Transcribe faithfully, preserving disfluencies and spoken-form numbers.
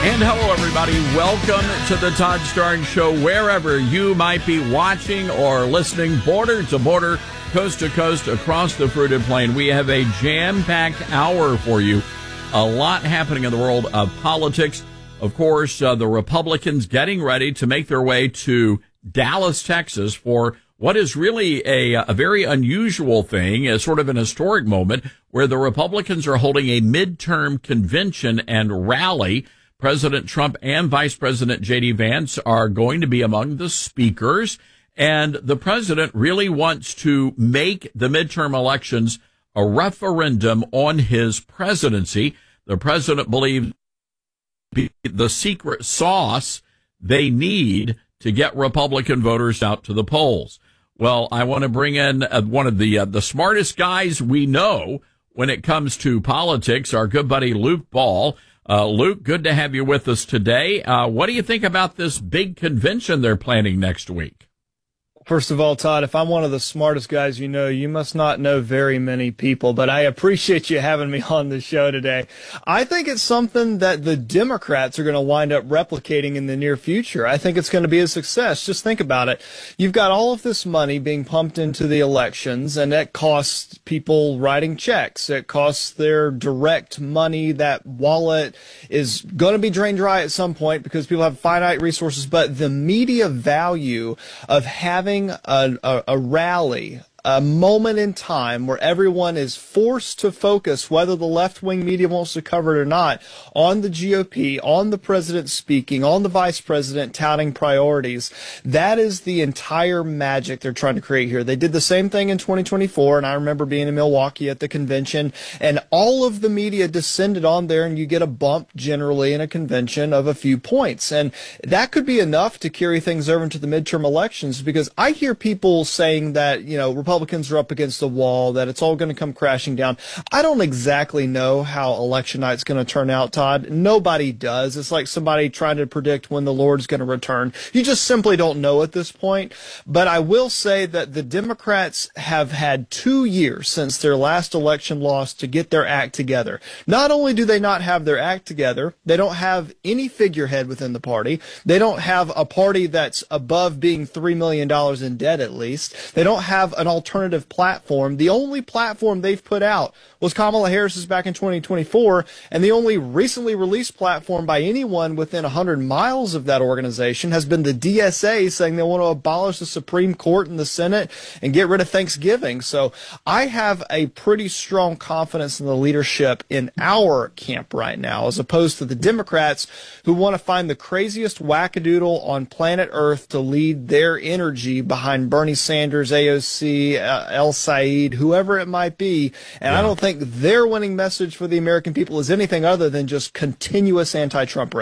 And hello, everybody. Welcome to the Todd Starnes Show, wherever you might be watching or listening, border to border, coast to coast, across the fruited plain. We have a jam-packed hour for you. A lot happening in the world of politics. Of course, uh, the Republicans getting ready to make their way to Dallas, Texas for what is really a, a very unusual thing, a sort of an historic moment where the Republicans are holding a midterm convention and rally. President Trump and Vice President J D. Vance are going to be among the speakers, and the president really wants to make the midterm elections a referendum on his presidency. The president believes the secret sauce they need to get Republican voters out to the polls. Well, I want to bring in uh, one of the uh, the smartest guys we know when it comes to politics, our good buddy Luke Ball. Uh, Luke, good to have you with us today. Uh, what do you think about this big convention they're planning next week? First of all, Todd, if I'm one of the smartest guys you know, you must not know very many people, but I appreciate you having me on the show today. I think it's something that the Democrats are going to wind up replicating in the near future. I think it's going to be a success. Just think about it. You've got all of this money being pumped into the elections, and that costs people writing checks. It costs their direct money. That wallet is going to be drained dry at some point because people have finite resources, but the media value of having A, a, a rally, a moment in time where everyone is forced to focus, whether the left-wing media wants to cover it or not, on the G O P, on the president speaking, on the vice president touting priorities. That is the entire magic they're trying to create here. They did the same thing in twenty twenty-four, and I remember being in Milwaukee at the convention, and all of the media descended on there, and you get a bump generally in a convention of a few points. And that could be enough to carry things over into the midterm elections, because I hear people saying that, you know, Republicans Republicans are up against the wall, that it's all going to come crashing down. I don't exactly know how election night's going to turn out, Todd. Nobody does. It's like somebody trying to predict when the Lord's going to return. You just simply don't know at this point. But I will say that the Democrats have had two years since their last election loss to get their act together. Not only do they not have their act together, they don't have any figurehead within the party. They don't have a party that's above being three million dollars in debt, at least. They don't have an alternative alternative platform. The only platform they've put out was Kamala Harris's back in twenty twenty-four, and the only recently released platform by anyone within one hundred miles of that organization has been the D S A saying they want to abolish the Supreme Court and the Senate and get rid of Thanksgiving. So I have a pretty strong confidence in the leadership in our camp right now, as opposed to the Democrats who want to find the craziest wackadoodle on planet Earth to lead their energy behind Bernie Sanders, A O C, uh, El Said, whoever it might be. And yeah. I don't think their winning message for the American people is anything other than just continuous anti-Trump rhetoric.